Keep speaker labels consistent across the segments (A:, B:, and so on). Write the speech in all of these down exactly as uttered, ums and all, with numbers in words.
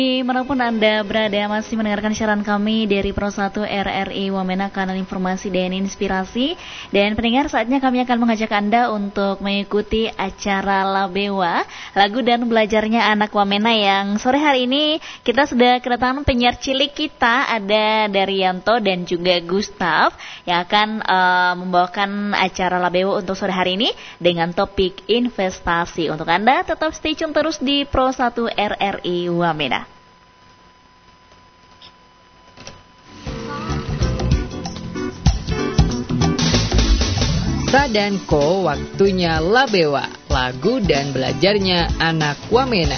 A: Dimanapun Anda berada, masih mendengarkan siaran kami dari Pro satu R R I Wamena, kanal informasi dan inspirasi. Dan pendengar, saatnya kami akan mengajak Anda untuk mengikuti acara Labewa, lagu dan belajarnya anak Wamena, yang sore hari ini kita sudah kedatangan penyiar cilik kita, ada Daryanto dan juga Gustaf, yang akan uh, membawakan acara Labewa untuk sore hari ini dengan topik investasi. Untuk Anda, tetap stay tune terus di Pro satu R R I Wamena.
B: Sa dan Ko, waktunya Labewa, lagu dan belajarnya anak Wamena.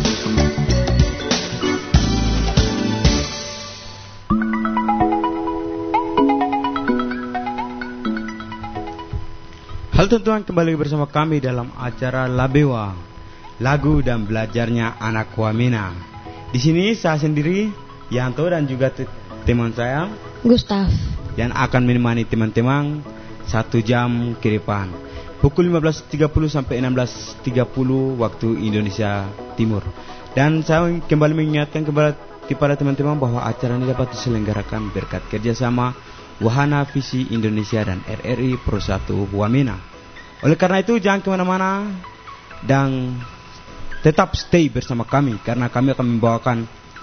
C: Halo teman-teman, kembali bersama kami dalam acara Labewa, lagu dan belajarnya anak Wamena. Di sini saya sendiri, Yanto, dan juga t- teman saya
D: Gustaf,
C: yang akan menemani teman-teman satu jam ke depan, pukul lima belas tiga puluh sampai enam belas tiga puluh waktu Indonesia Timur. Dan saya kembali mengingatkan kepada, kepada teman-teman bahwa acara ini dapat diselenggarakan berkat kerjasama Wahana Visi Indonesia dan R R I Pro satu Wamena. Oleh karena itu, jangan kemana-mana dan tetap stay bersama kami, karena kami akan membawakan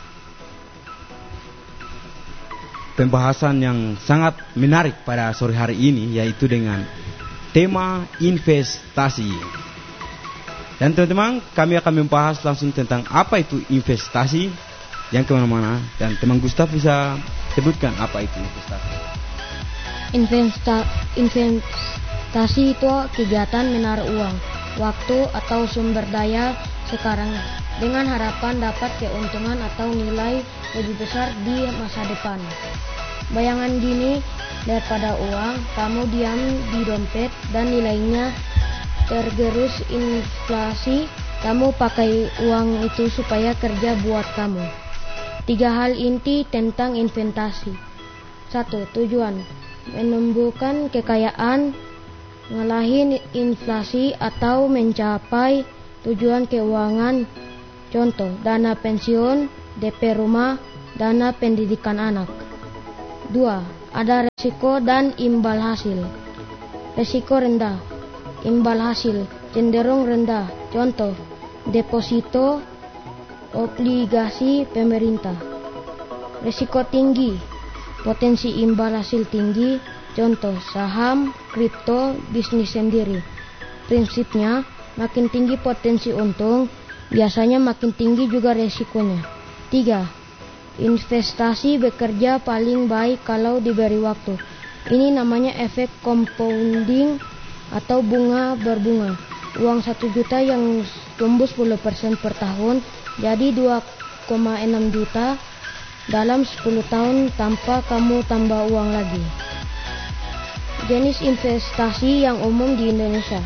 C: pembahasan yang sangat menarik pada sore hari ini, yaitu dengan tema investasi. Dan teman-teman, kami akan membahas langsung tentang apa itu investasi. Yang kemana-mana, dan teman Gustaf bisa sebutkan apa itu investasi.
D: Investa, investasi itu kegiatan menaruh uang, waktu atau sumber daya sekarang dengan harapan dapat keuntungan atau nilai lebih besar di masa depan. Bayangan gini, daripada uang kamu diam di dompet dan nilainya tergerus inflasi, kamu pakai uang itu supaya kerja buat kamu. Tiga hal inti tentang investasi. Satu, tujuan menumbuhkan kekayaan, ngalahin inflasi atau mencapai tujuan keuangan. Contoh, dana pensiun, D P rumah, dana pendidikan anak. Dua, ada resiko dan imbal hasil. Resiko rendah, imbal hasil cenderung rendah. Contoh, deposito, obligasi pemerintah. Resiko tinggi, potensi imbal hasil tinggi. Contoh, saham, kripto, bisnis sendiri. Prinsipnya, makin tinggi potensi untung, biasanya makin tinggi juga resikonya. Tiga, investasi bekerja paling baik kalau diberi waktu. Ini namanya efek compounding atau bunga berbunga. Uang satu juta yang tumbuh sepuluh persen per tahun jadi dua koma enam juta dalam sepuluh tahun tanpa kamu tambah uang lagi. Jenis investasi yang umum di Indonesia: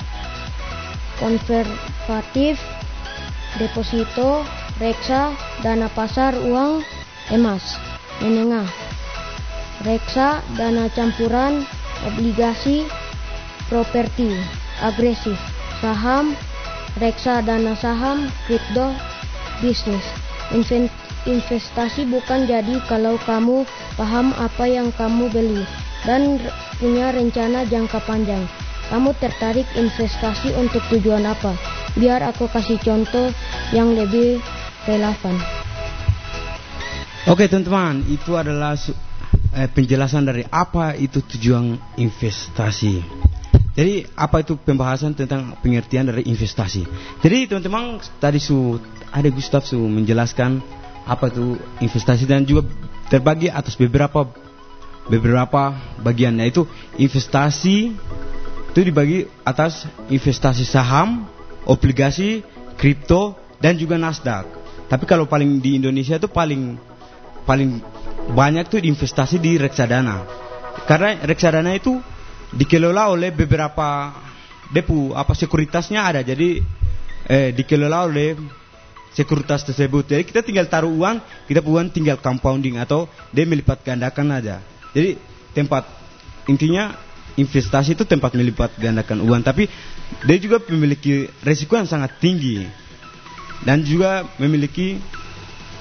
D: konservatif, deposito, reksa, dana pasar uang, emas. Menengah, reksa, dana campuran, obligasi, properti. Agresif, saham, reksa, dana saham, kripto, bisnis. Investasi bukan jadi kalau kamu paham apa yang kamu beli dan punya rencana jangka panjang. Kamu tertarik investasi untuk tujuan apa? Biar aku kasih contoh yang lebih relevan.
C: Oke teman-teman, itu adalah eh, penjelasan dari apa itu tujuan investasi. Jadi apa itu pembahasan tentang pengertian dari investasi. Jadi teman-teman, tadi su ada Gustaf su menjelaskan apa itu investasi dan juga terbagi atas beberapa beberapa bagian, yaitu investasi itu dibagi atas investasi saham, obligasi, kripto, dan juga Nasdaq. Tapi kalau paling di Indonesia itu paling paling banyak tuh investasi di reksadana. Karena reksadana itu dikelola oleh beberapa depo, apa sekuritasnya ada. Jadi eh, dikelola oleh sekuritas tersebut. Jadi kita tinggal taruh uang, kita uang tinggal compounding atau dia melipat gandakan aja. Jadi tempat intinya investasi itu tempat melipat gandakan uang, tapi dia juga memiliki resiko yang sangat tinggi dan juga memiliki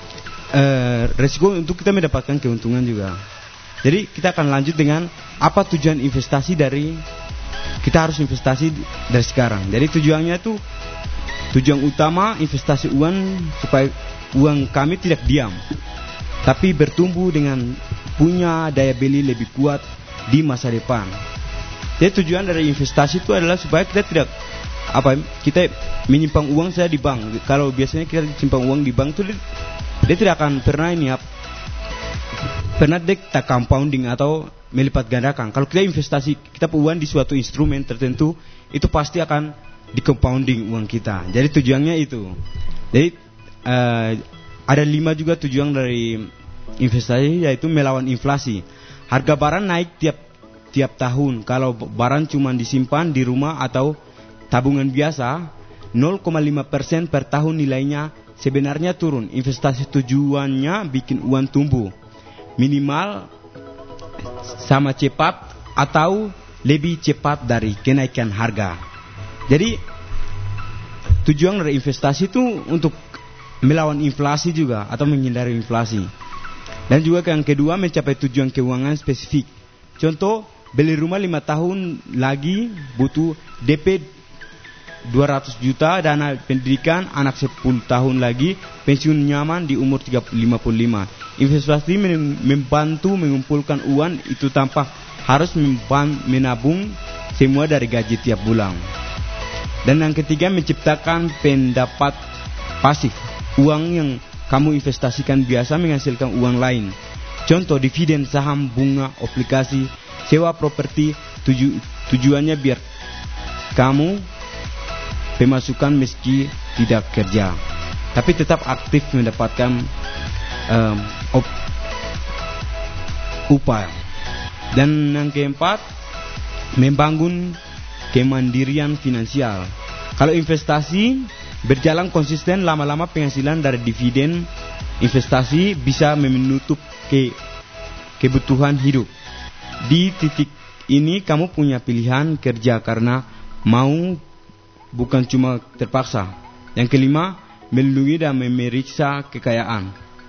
C: uh, resiko untuk kita mendapatkan keuntungan juga. Jadi kita akan lanjut dengan apa tujuan investasi dari kita harus investasi dari sekarang. Jadi tujuannya itu tujuan utama investasi uang supaya uang kami tidak diam, tapi bertumbuh dengan punya daya beli lebih kuat di masa depan. Jadi tujuan dari investasi itu adalah supaya kita tidak apa kita menyimpan uang saya di bank. Kalau biasanya kita simpan uang di bank itu dia, dia tidak akan pernah ini apa pernah kita compounding atau melipat gandakan. Kalau kita investasi kita uang di suatu instrumen tertentu, itu pasti akan di compounding uang kita. Jadi tujuannya itu. Jadi uh, ada lima juga tujuan dari investasi, yaitu melawan inflasi. Harga barang naik tiap tiap tahun. Kalau barang cuma disimpan di rumah atau tabungan biasa, nol koma lima persen per tahun nilainya sebenarnya turun. Investasi tujuannya bikin uang tumbuh minimal sama cepat atau lebih cepat dari kenaikan harga. Jadi tujuan dari investasi itu untuk melawan inflasi juga atau menghindari inflasi. Dan juga yang kedua mencapai tujuan keuangan spesifik. Contoh, beli rumah lima tahun lagi butuh D P dua ratus juta, dana pendidikan anak sepuluh tahun lagi, pensiun nyaman di umur lima puluh lima. Investasi membantu mengumpulkan uang itu tanpa harus menabung semua dari gaji tiap bulan. Dan yang ketiga menciptakan pendapat pasif. Uang yang kamu investasikan biasa menghasilkan uang lain. Contoh dividen saham, bunga, obligasi, sewa properti. Tuju, tujuannya biar kamu pemasukan meski tidak kerja, tapi tetap aktif mendapatkan um, op, upah. Dan yang keempat, membangun kemandirian finansial. Kalau investasi berjalan konsisten, lama-lama penghasilan dari dividen investasi bisa menutup ke kebutuhan hidup. Di titik ini kamu punya pilihan kerja karena mau, bukan cuma terpaksa. Yang kelima, melindungi dan memeriksa kekayaan.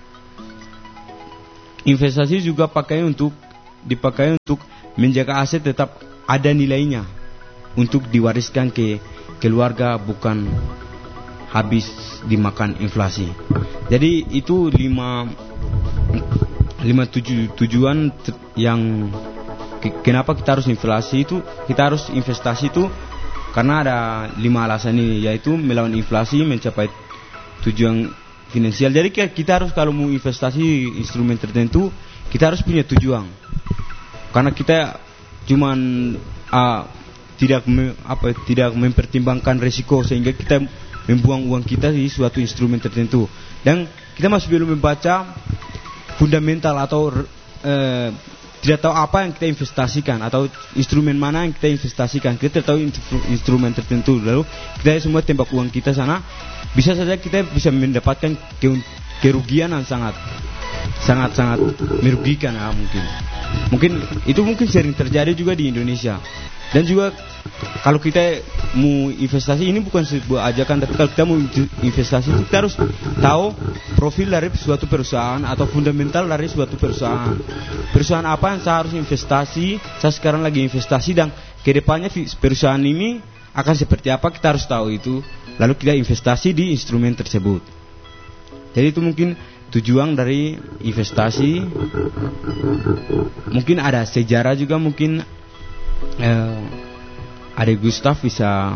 C: Investasi juga pakai untuk dipakai untuk menjaga aset tetap ada nilainya, untuk diwariskan ke keluarga, bukan habis dimakan inflasi. Jadi itu lima lima tuju, tujuan yang kenapa kita harus inflasi itu kita harus investasi itu. Karena ada lima alasan ini, yaitu melawan inflasi, mencapai tujuan finansial. Jadi kita harus kalau mau investasi instrumen tertentu, kita harus punya tujuan. Karena kita cuman uh, tidak me, apa tidak mempertimbangkan risiko, sehingga kita membuang uang kita di suatu instrumen tertentu. Dan kita masih belum membaca fundamental atau uh, tidak tahu apa yang kita investasikan atau instrumen mana yang kita investasikan. Kita tahu instrumen tertentu, lalu kita semua tembak uang kita sana, bisa saja kita bisa mendapatkan kerugian yang sangat sangat sangat merugikan ya, mungkin mungkin itu mungkin sering terjadi juga di Indonesia. Dan juga kalau kita mau investasi, ini bukan sebuah ajakan, tapi kalau kita mau investasi itu kita harus tahu profil dari suatu perusahaan atau fundamental dari suatu perusahaan. Perusahaan apa yang saya harus investasi, saya sekarang lagi investasi, dan kedepannya perusahaan ini akan seperti apa, kita harus tahu itu. Lalu kita investasi di instrumen tersebut. Jadi itu mungkin tujuan dari investasi. Mungkin ada sejarah juga, mungkin Eh, Adik Gustaf bisa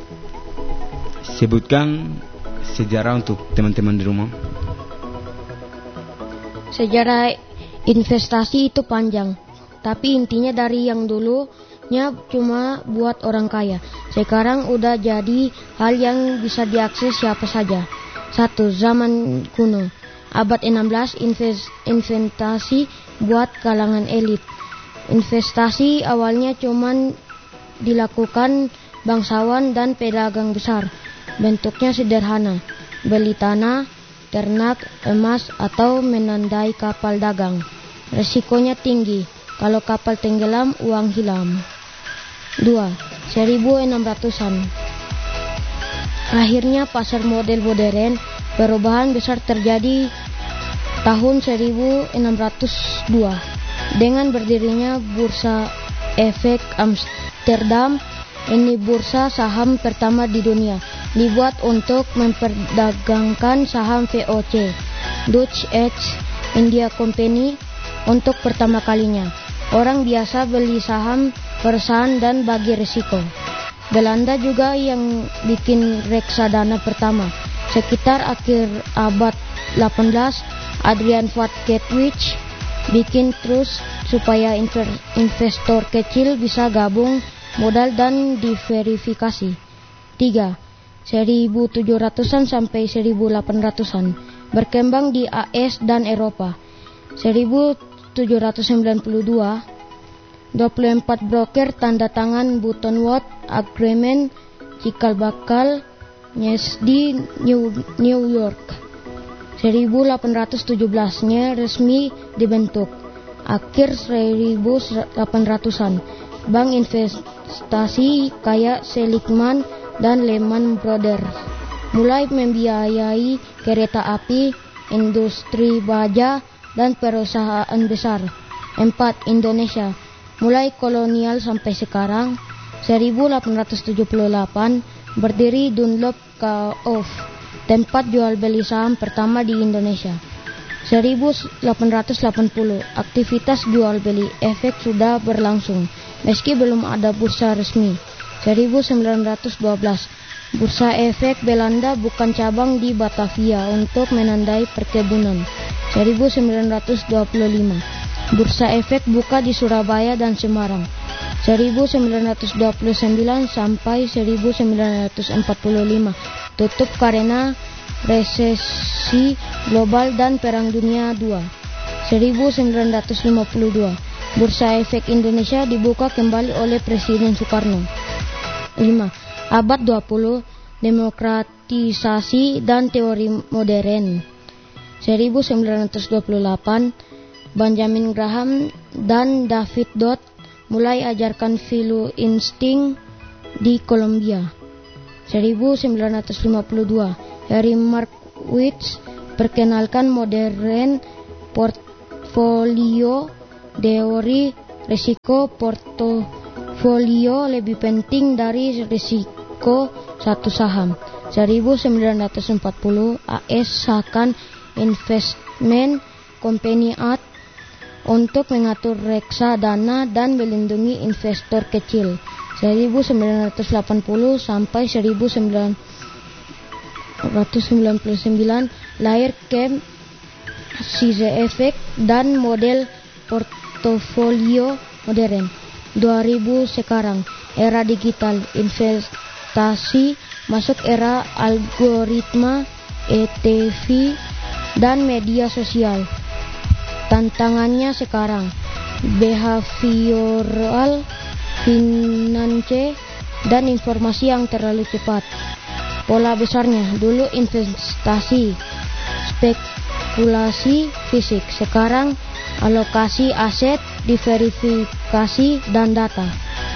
C: sebutkan sejarah untuk teman-teman di rumah.
D: Sejarah investasi itu panjang, tapi intinya dari yang dulunya cuma buat orang kaya, sekarang udah jadi hal yang bisa diakses siapa saja. Satu, zaman kuno, abad enam belas, invest, investasi buat kalangan elit. Investasi awalnya cuman dilakukan bangsawan dan pedagang besar. Bentuknya sederhana, beli tanah, ternak, emas, atau menandai kapal dagang. Resikonya tinggi, kalau kapal tenggelam, uang hilang. Dua, seribu enam ratusan. Akhirnya pasar model modern, perubahan besar terjadi tahun seribu enam ratus dua. Dengan berdirinya Bursa Efek Amsterdam, ini bursa saham pertama di dunia, dibuat untuk memperdagangkan saham V O C, Dutch East India Company, untuk pertama kalinya. Orang biasa beli saham perusahaan dan bagi risiko. Belanda juga yang bikin reksadana pertama. Sekitar akhir abad delapan belas, Adrian van Katwijk bikin terus supaya investor kecil bisa gabung modal dan diverifikasi. Tiga. seribu tujuh ratusan sampai seribu delapan ratusan, berkembang di A S dan Eropa. seribu tujuh ratus sembilan puluh dua, dua puluh empat broker tanda tangan Button Woods Agreement cikal bakal di New, New York. seribu delapan ratus tujuh belas-nya resmi dibentuk. Akhir seribu delapan ratusan, bank investasi kayak Seligman dan Lehman Brothers mulai membiayai kereta api, industri baja, dan perusahaan besar. Empat. Indonesia, mulai kolonial sampai sekarang. seribu delapan ratus tujuh puluh delapan, berdiri Dunlop Co-op, tempat jual beli saham pertama di Indonesia. seribu delapan ratus delapan puluh, aktivitas jual beli efek sudah berlangsung, meski belum ada bursa resmi. seribu sembilan ratus dua belas, bursa efek Belanda bukan cabang di Batavia untuk menandai perkebunan. seribu sembilan ratus dua puluh lima, bursa efek buka di Surabaya dan Semarang. seribu sembilan ratus dua puluh sembilan sampai seribu sembilan ratus empat puluh lima, tutup karena resesi global dan Perang Dunia kedua. seribu sembilan ratus lima puluh dua, bursa efek Indonesia dibuka kembali oleh Presiden Soekarno. lima. Abad dua puluh, demokratisasi dan teori modern. seribu sembilan ratus dua puluh delapan, Benjamin Graham dan David Dodd mulai ajarkan value insting di Kolombia. seribu sembilan ratus lima puluh dua, Harry Markowitz perkenalkan modern portfolio, teori risiko portofolio lebih penting dari risiko satu saham. seribu sembilan ratus empat puluh, A S sahkan Investment Company Act untuk mengatur reksadana dan melindungi investor kecil. seribu sembilan ratus delapan puluh sampai seribu sembilan ratus sembilan puluh sembilan, lahir Kemp Size Effect dan model portofolio modern. dua ribu sekarang, era digital, investasi masuk era algoritma, E T V, dan media sosial. Tantangannya sekarang, behavioral finance dan informasi yang terlalu cepat. Pola besarnya, dulu investasi, spekulasi fisik, sekarang alokasi aset, diverifikasi, dan data.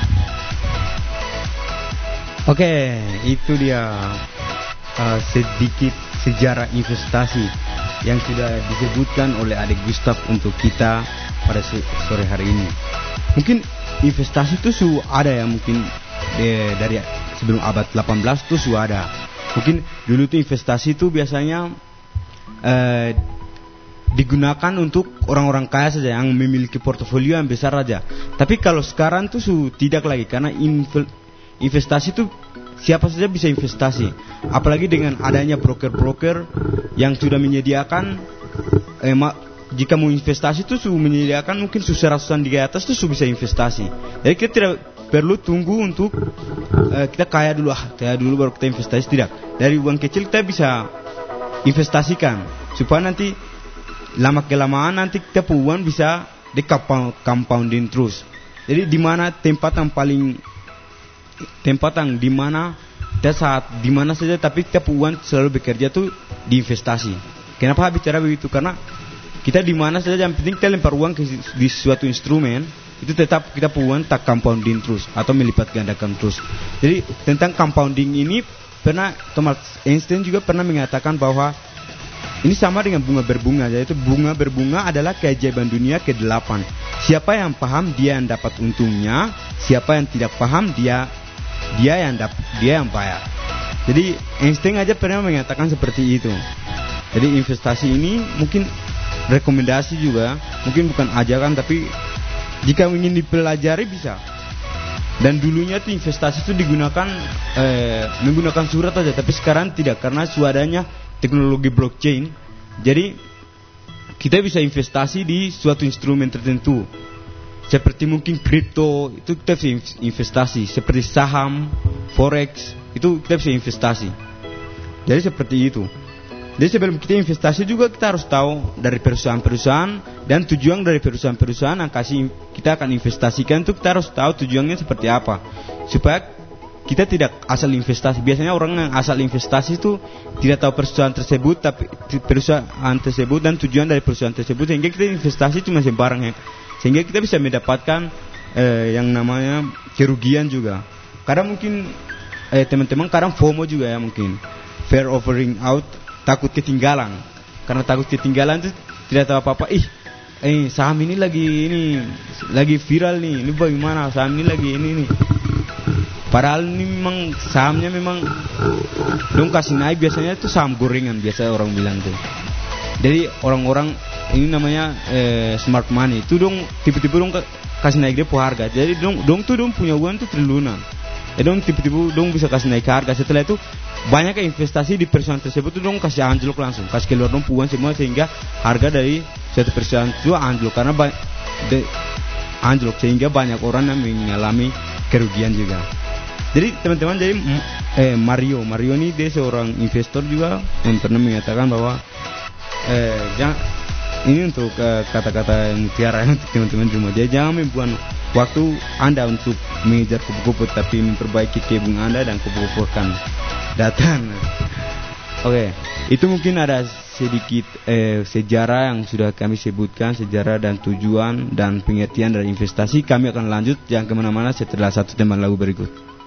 C: Oke, itu dia uh, sedikit sejarah investasi yang sudah disebutkan oleh Adik Gustaf untuk kita pada sore hari ini. Mungkin investasi itu su ada ya, mungkin eh, dari sebelum abad delapan belas itu su ada. Mungkin dulu tuh investasi itu biasanya eh, digunakan untuk orang-orang kaya saja yang memiliki portofolio yang besar saja. Tapi kalau sekarang tuh su tidak lagi, karena investasi itu siapa saja bisa investasi. Apalagi dengan adanya broker-broker yang sudah menyediakan eh, ma- jika mau investasi itu su menyediakan mungkin su seratusan di atas itu su bisa investasi. Jadi kita tidak perlu tunggu untuk eh, kita kaya dulu ah, kaya dulu baru kita investasi, tidak. Dari uang kecil kita bisa investasikan supaya nanti lama kelamaan nanti kita uang bisa di compounding terus. Jadi di mana tempat yang paling tempat yang di mana kita saat di mana saja tapi kita uang selalu bekerja tuh di investasi. Kenapa bicara begitu? Karena kita di mana saja yang penting kita lempar uang ke di suatu instrumen itu tetap kita uang tak compounding terus atau melipat gandakan terus. Jadi tentang compounding ini pernah Thomas Einstein juga pernah mengatakan bahwa ini sama dengan bunga berbunga, yaitu bunga berbunga adalah keajaiban dunia kedelapan. Siapa yang paham dia yang dapat untungnya, siapa yang tidak paham dia dia yang dapat dia yang bayar. Jadi Einstein aja pernah mengatakan seperti itu. Jadi investasi ini mungkin rekomendasi juga, mungkin bukan ajakan, tapi jika ingin dipelajari bisa. Dan dulunya tuh investasi itu digunakan eh, menggunakan surat aja, tapi sekarang tidak karena suadanya teknologi blockchain. Jadi kita bisa investasi di suatu instrumen tertentu. Seperti mungkin kripto, itu kita bisa investasi. Seperti saham, forex, itu kita bisa investasi. Jadi seperti itu. Jadi sebelum kita investasi juga kita harus tahu dari perusahaan-perusahaan dan tujuan dari perusahaan-perusahaan yang kasih kita akan investasikan itu kita harus tahu tujuannya seperti apa. Supaya kita tidak asal investasi. Biasanya orang yang asal investasi itu tidak tahu perusahaan tersebut, tapi perusahaan tersebut dan tujuan dari perusahaan tersebut, sehingga kita investasi cuma sembarang ya. Sehingga kita bisa mendapatkan eh, yang namanya kerugian juga. Kadang mungkin eh, teman-teman kadang FOMO juga ya, mungkin fear of missing out, takut ketinggalan. Karena takut ketinggalan itu tidak tahu apa-apa. Ih, eh saham ini lagi ini lagi viral nih. Ini bagaimana saham ini lagi ini nih. Padahal ini memang sahamnya memang dong kasih naik, biasanya itu saham gorengan biasa orang bilang tuh. Jadi orang-orang ini namanya eh, smart money itu dong tipe-tipe dong kasih naik dia po harga. Jadi dong dong tuh dong punya uang tuh triliunan. Eh dong tipe-tipe dong bisa kasih naik harga. Setelah itu banyak investasi di perusahaan tersebut tuh dong kasih anjlok langsung, kasih keluar dong uang semua, sehingga harga dari suatu perusahaan itu anjlok karena ba- de- anjlok sehingga banyak orang yang mengalami kerugian juga. Jadi teman-teman, jadi eh, Mario Mario ini dia seorang investor juga yang pernah mengatakan bahwa eh, jangan, ini untuk uh, kata-kata mutiara untuk teman-teman rumah. Jadi jangan membuang waktu Anda untuk mengejar kupu-kupu, tapi memperbaiki kebun Anda dan kupu-kupu akan datang. Oke, okay. Itu mungkin ada sedikit eh, sejarah yang sudah kami sebutkan, sejarah dan tujuan dan pengertian dari investasi. Kami akan lanjut jangan kemana-mana setelah satu teman lagu berikut.